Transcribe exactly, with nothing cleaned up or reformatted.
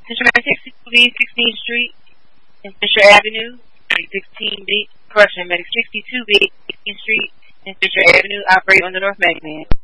Central Medic sixty-two B, sixteenth Street, and Fisher Avenue. sixteen B, correction, Medic sixty-two B, sixteenth Street, and Fisher Avenue, operate on the North Magnet.